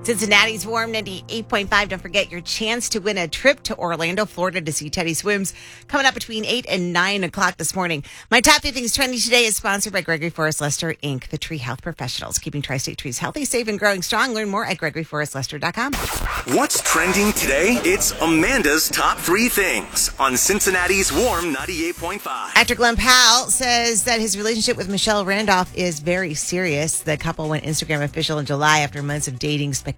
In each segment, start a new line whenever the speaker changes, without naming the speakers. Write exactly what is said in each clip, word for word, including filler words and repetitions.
Cincinnati's Warm ninety-eight point five. Don't forget your chance to win a trip to Orlando, Florida to see Teddy Swims coming up between eight and nine o'clock this morning. My top three things trending today is sponsored by Gregory Forest Lester, Incorporated, the Tree Health Professionals, keeping tri-state trees healthy, safe, and growing strong. Learn more at gregory forest lester dot com.
What's trending today? It's Amanda's top three things on Cincinnati's Warm ninety-eight point five.
Actor Glenn Powell says that his relationship with Michelle Randolph is very serious. The couple went Instagram official in July after months of dating speculation.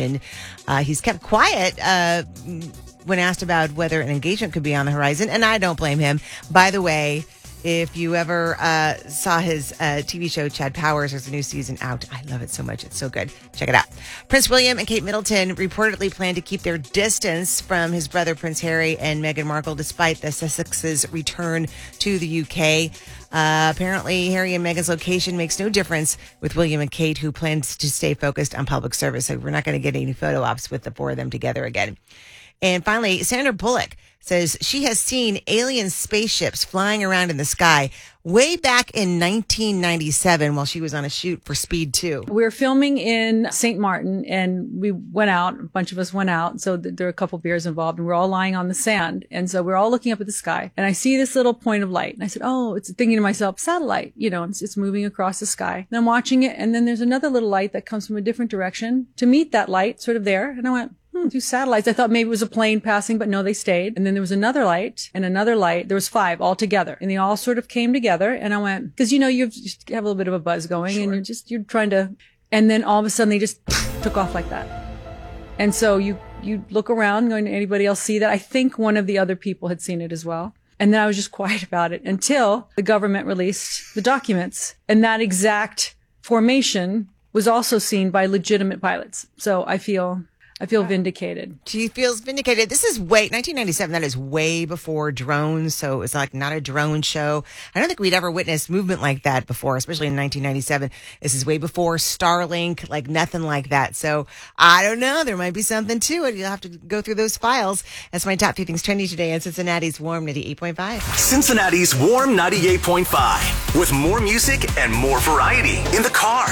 Uh, he's kept quiet uh, when asked about whether an engagement could be on the horizon, and I don't blame him. By the way, if you ever uh, saw his uh, T V show, Chad Powers, there's a new season out. I love it so much. It's so good. Check it out. Prince William and Kate Middleton reportedly plan to keep their distance from his brother, Prince Harry, and Meghan Markle, despite the Sussexes' return to the U K. Uh, apparently, Harry and Meghan's location makes no difference with William and Kate, who plans to stay focused on public service. So we're not going to get any photo ops with the four of them together again. And finally, Sandra Bullock says she has seen alien spaceships flying around in the sky way back in nineteen ninety-seven while she was on a shoot for Speed two.
We were filming in Saint Martin, and we went out, a bunch of us went out, so th- there were a couple beers involved, and we're all lying on the sand. And so we're all looking up at the sky, and I see this little point of light. And I said, oh, it's thinking to myself, satellite, you know, it's, it's moving across the sky. And I'm watching it, and then there's another little light that comes from a different direction to meet that light, sort of there. And I went, Hmm, two satellites. I thought maybe it was a plane passing, but no, they stayed. And then there was another light and another light. There was five all together, and they all sort of came together. And I went, because you know, you just have a little bit of a buzz going, sure. And you're just, you're trying to, and then all of a sudden they just took off like that. And so you, you look around going, anybody else see that? I think one of the other people had seen it as well. And then I was just quiet about it until the government released the documents, and that exact formation was also seen by legitimate pilots. So I feel... I feel vindicated.
She feels vindicated. This is way, nineteen ninety-seven, that is way before drones, so it was like not a drone show. I don't think we'd ever witnessed movement like that before, especially in nineteen ninety-seven. This is way before Starlink, like nothing like that. So I don't know. There might be something to it. You'll have to go through those files. That's my top few things trending today on Cincinnati's Warm ninety-eight point five.
Cincinnati's Warm ninety-eight point five with more music and more variety in the car,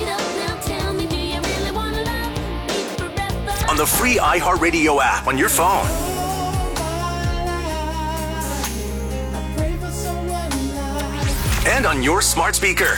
on the free iHeartRadio app on your phone, and on your smart speaker.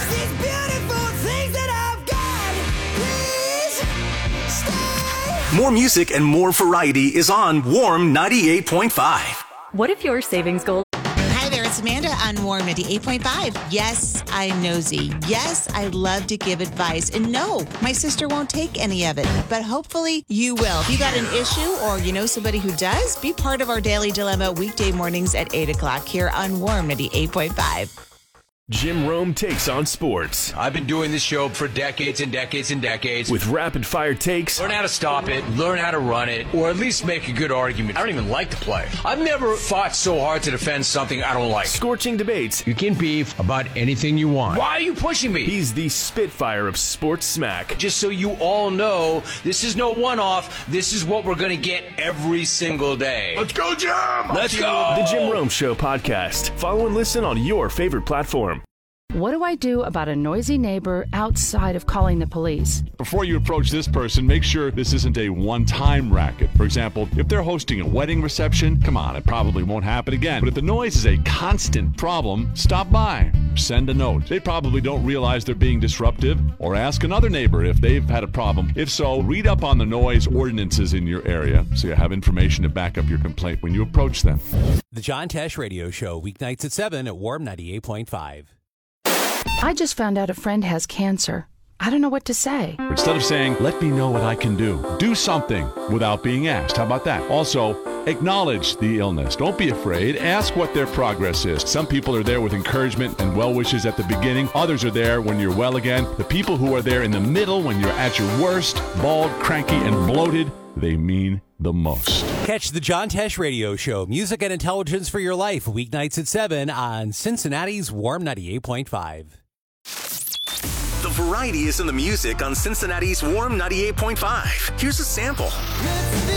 More music and more variety is on Warm ninety-eight point five.
What if your savings goal...
Hi there, it's Amanda on Warm ninety-eight point five. Yes, I'm nosy. Yes, I love to give advice. And no, my sister won't take any of it. But hopefully you will. If you got an issue or you know somebody who does, be part of our Daily Dilemma weekday mornings at eight o'clock here on Warm ninety-eight point five.
Jim Rome takes on sports.
I've been doing this show for decades and decades and decades.
With rapid-fire takes.
Learn how to stop it, learn how to run it, or at least make a good argument. I don't even like to play. I've never fought so hard to defend something I don't like.
Scorching debates.
You can beef about anything you want. Why are you pushing me?
He's the Spitfire of sports smack.
Just so you all know, this is no one-off. This is what we're going to get every single day.
Let's go, Jim!
Let's go!
The Jim Rome Show podcast. Follow and listen on your favorite platform.
What do I do about a noisy neighbor outside of calling the police?
Before you approach this person, make sure this isn't a one-time racket. For example, if they're hosting a wedding reception, come on, it probably won't happen again. But if the noise is a constant problem, stop by. Send a note. They probably don't realize they're being disruptive, or ask another neighbor if they've had a problem. If so, read up on the noise ordinances in your area so you have information to back up your complaint when you approach them.
The John Tesh Radio Show, weeknights at seven at Warm ninety-eight point five.
I just found out a friend has cancer. I don't know what to say.
Instead of saying, let me know what I can do, do something without being asked. How about that? Also, acknowledge the illness. Don't be afraid. Ask what their progress is. Some people are there with encouragement and well wishes at the beginning. Others are there when you're well again. The people who are there in the middle when you're at your worst, bald, cranky, and bloated, they mean the most.
Catch the John Tesh Radio Show, music and intelligence for your life, weeknights at seven on Cincinnati's Warm ninety-eight point five.
The variety is in the music on Cincinnati's Warm ninety-eight point five. Here's a sample.